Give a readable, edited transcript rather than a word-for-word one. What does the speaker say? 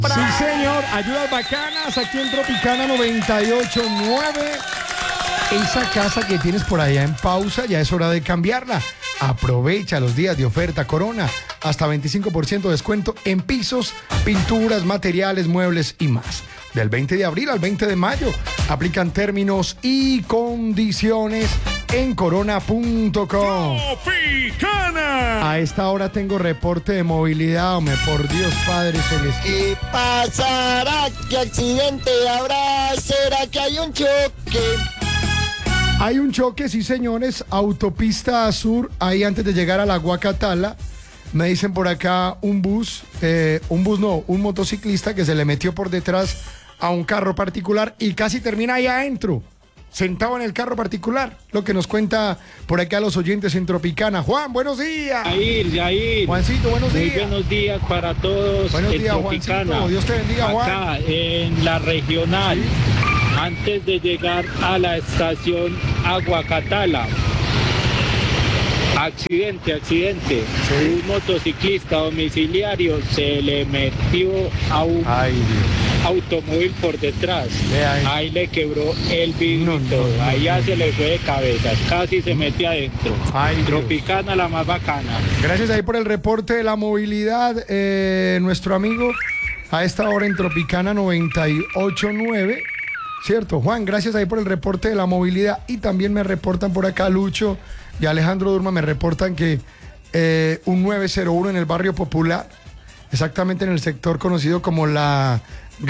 Sí, señor, ayudas bacanas aquí en Tropicana 98.9. Esa casa que tienes por allá en pausa, ya es hora de cambiarla. Aprovecha los días de oferta Corona. Hasta 25% de descuento en pisos, pinturas, materiales, muebles y más. Del 20 de abril al 20 de mayo. Aplican términos y condiciones en corona.com. ¡Tropicana! A esta hora tengo reporte de movilidad, hombre, por Dios Padre Celestial. ¿Qué pasará? ¿Qué accidente habrá? ¿Será que hay un choque? Hay un choque, sí señores, autopista sur, ahí antes de llegar a la Guacatala. Me dicen por acá un motociclista que se le metió por detrás a un carro particular y casi termina ahí adentro, sentado en el carro particular. Lo que nos cuenta por acá los oyentes en Tropicana. Juan, buenos días. Yair. Juancito, buenos días. Muy buenos días para todos. Buenos días, Tropicana. Juancito. Dios te bendiga, Juan. Acá en la regional, antes de llegar a la estación Aguacatala. Accidente. Sí. Un motociclista domiciliario se le metió a un automóvil por detrás. Ahí le quebró el vidrio y todo. Ahí ya se le fue de cabeza. Casi se mete adentro. Tropicana, la más bacana. Gracias ahí por el reporte de la movilidad. Nuestro amigo a esta hora en Tropicana 98.9. Cierto, Juan, gracias ahí por el reporte de la movilidad. Y también me reportan por acá Lucho y Alejandro Durma, me reportan que un 901 en el barrio Popular, exactamente en el sector conocido como la